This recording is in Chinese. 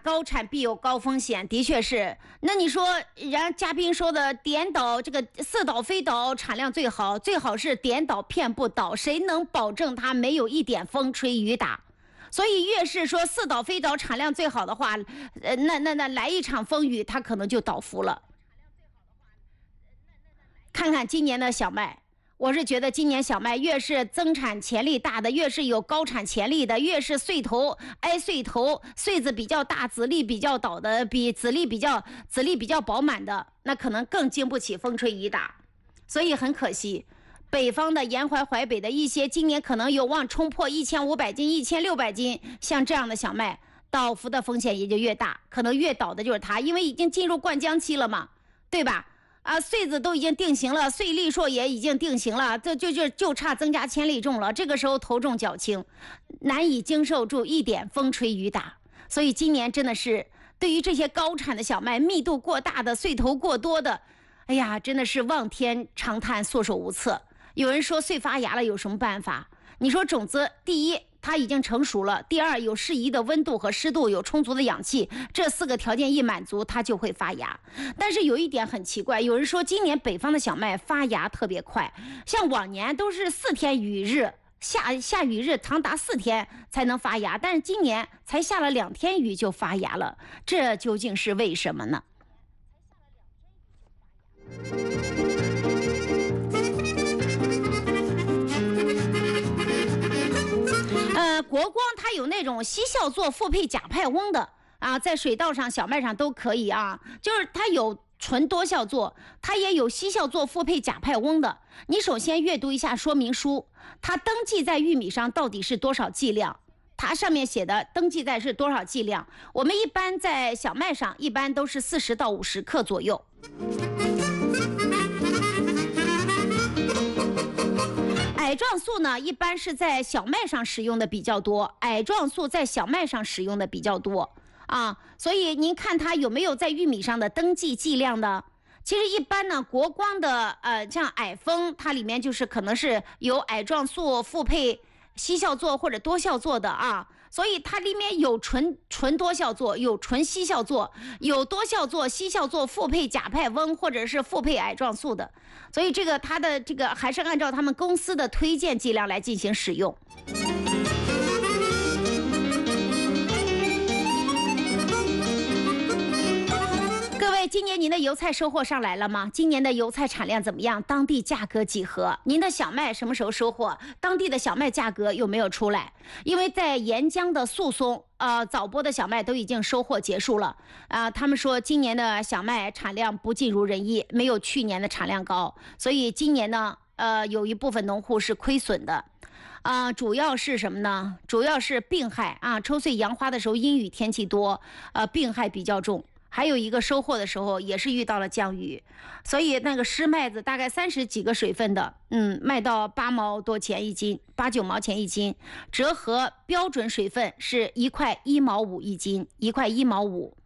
高产必有高风险，的确是。那你说，人家嘉宾说的点倒这个似倒非倒产量最好，最好是点倒骗不倒，谁能保证它没有一点风吹雨打？所以越是说似倒非倒产量最好的话，那来一场风雨，它可能就倒伏了。看看今年的小麦。我是觉得今年小麦越是增产潜力大的，越是有高产潜力的，越是穗头挨穗头，穗子比较大，籽粒比较倒的，比籽粒比较饱满的，那可能更经不起风吹雨打。所以很可惜，北方的沿淮淮北的一些今年可能有望冲破1500斤、1600斤，像这样的小麦，倒伏的风险也就越大，可能越倒的就是它，因为已经进入灌浆期了嘛，对吧？穗子都已经定型了，穗粒数也已经定型了，这就差增加千粒重了。这个时候头重脚轻，难以经受住一点风吹雨打。所以今年真的是对于这些高产的小麦，密度过大的、穗头过多的，哎呀，真的是望天长叹，束手无策。有人说穗发芽了，有什么办法？你说种子，第一，它已经成熟了；第二，有适宜的温度和湿度，有充足的氧气，这4个条件一满足，它就会发芽。但是有一点很奇怪，有人说今年北方的小麦发芽特别快，像往年都是4天雨日，下雨日长达4天才能发芽，但是今年才下了2天雨就发芽了，这究竟是为什么呢？国光它有那种西效唑复配甲派翁的啊，在水稻上、小麦上都可以啊，就是它有纯多效唑，它也有西效唑复配甲派翁的。你首先阅读一下说明书，它登记在玉米上到底是多少剂量？它上面写的登记在是多少剂量？我们一般在小麦上一般都是40到50克左右。矮状素呢，一般是在小麦上使用的比较多，矮状素在小麦上使用的比较多啊，所以您看它有没有在玉米上的登记剂量呢？其实一般呢，国光的像矮丰，它里面就是可能是有矮状素复配西效唑或者多效唑的啊，所以它里面有纯多效唑，有纯西效唑，有多效唑、西效唑复配甲派翁或者是复配矮状素的，所以这个它的这个还是按照他们公司的推荐剂量来进行使用。各位，今年您的油菜收获上来了吗？今年的油菜产量怎么样？当地价格几何？您的小麦什么时候收获？当地的小麦价格有没有出来？因为在沿江的诉讼，早播的小麦都已经收获结束了他们说今年的小麦产量不尽如人意，没有去年的产量高，所以今年呢，有一部分农户是亏损的。主要是什么呢？主要是病害抽穗扬花的时候阴雨天气多，病害比较重。还有一个收获的时候也是遇到了降雨，所以那个湿麦子大概30几个水分的，卖到8毛多钱一斤，8、9毛钱一斤，折合标准水分是1块1毛5一斤，1块1毛5。